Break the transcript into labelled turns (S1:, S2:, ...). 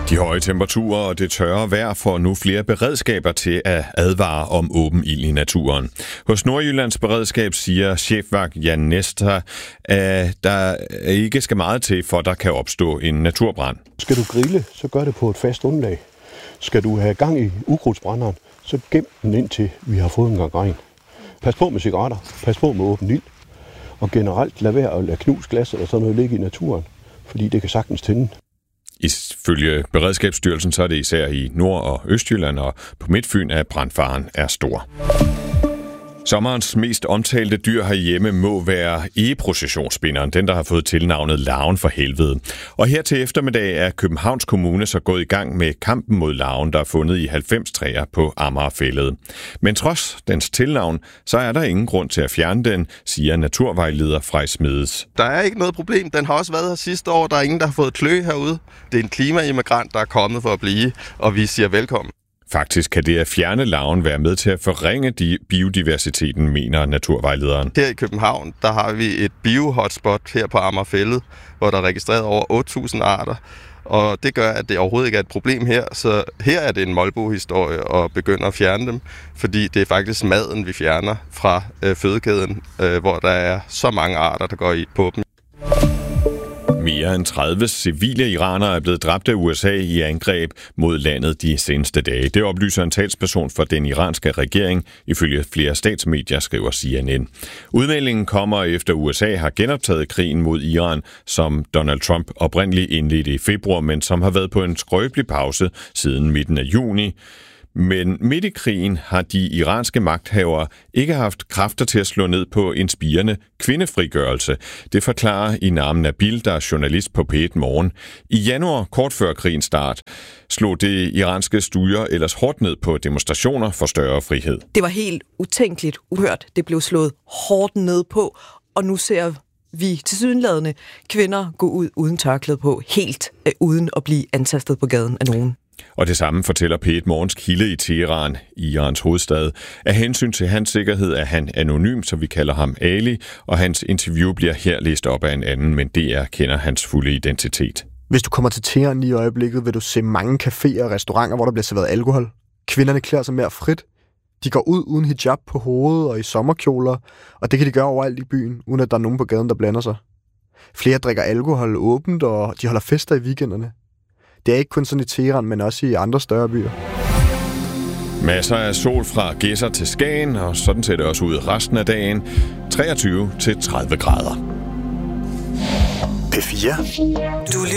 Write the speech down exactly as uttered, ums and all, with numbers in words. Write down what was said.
S1: De høje temperaturer og det tørre vejr får nu flere beredskaber til at advare om åben ild i naturen. Hos Nordjyllands Beredskab siger chefvagt Jan Nester, at der ikke skal meget til, for der kan opstå en naturbrand.
S2: Skal du grille, så gør det på et fast underlag. Skal du have gang i ukrudtsbrænderen, så gem den indtil vi har fået en gang regn. Pas på med cigaretter, pas på med åben ild, og generelt lad være at lade knus glas eller sådan noget ligge i naturen, fordi det kan sagtens tænde.
S1: Ifølge Beredskabsstyrelsen så er det især i Nord- og Østjylland og på Midtfyn, at brandfaren er stor. Sommerens mest omtalte dyr herhjemme må være egeprocessionsspinderen, den der har fået tilnavnet larven for helvede. Og her til eftermiddag er Københavns Kommune så gået i gang med kampen mod larven, der er fundet i halvfems træer på Amagerfælled. Men trods dens tilnavn, så er der ingen grund til at fjerne den, siger naturvejleder Frej Smedes.
S3: Der er ikke noget problem. Den har også været her sidste år. Der er ingen, der har fået klø herude. Det er en klimaimmigrant, der er kommet for at blive, og vi siger velkommen.
S1: Faktisk kan det at fjerne larven være med til at forringe biodiversiteten, mener naturvejlederen.
S3: Her i København, der har vi et bio-hotspot her på Amagerfælled, hvor der er registreret over otte tusind arter. Og det gør, at det overhovedet ikke er et problem her. Så her er det en Molbo-historie at begynde at fjerne dem, fordi det er faktisk maden, vi fjerner fra øh, fødekæden, øh, hvor der er så mange arter, der går i på dem.
S1: Mere end tredive civile iranere er blevet dræbt af U S A i angreb mod landet de seneste dage. Det oplyser en talsperson for den iranske regering, ifølge flere statsmedier, skriver C N N. Udmeldingen kommer efter U S A har genoptaget krigen mod Iran, som Donald Trump oprindeligt indledte i februar, men som har været på en skrøbelig pause siden midten af juni. Men midt i krigen har de iranske magthavere ikke haft kræfter til at slå ned på en spirende kvindefrigørelse. Det forklarer Inam Nabil, der er journalist på P et Morgen. I januar, kort før krigens start, slog det iranske styre ellers hårdt ned på demonstrationer for større frihed.
S4: Det var helt utænkeligt uhørt. Det blev slået hårdt ned på, og nu ser vi tilsyneladende kvinder gå ud uden tørklæde på, helt øh, uden at blive antastet på gaden af nogen.
S1: Og det samme fortæller P et Morgens kilde i Teheran, i Irans hovedstad. Af hensyn til hans sikkerhed er han anonym, så vi kalder ham Ali, og hans interview bliver her læst op af en anden, men D R kender hans fulde identitet.
S5: Hvis du kommer til Teheran i øjeblikket, vil du se mange caféer og restauranter, hvor der bliver serveret alkohol. Kvinderne klæder sig mere frit. De går ud uden hijab på hovedet og i sommerkjoler, og det kan de gøre overalt i byen, uden at der er nogen på gaden, der blander sig. Flere drikker alkohol åbent, og de holder fester i weekenderne. Det er ikke kun sådan i Teheran, men også i andre større byer.
S1: Masser af sol fra Gedser til Skagen, og sådan ser det også ud resten af dagen. treogtyve til tredive grader.
S6: P fire.
S7: Du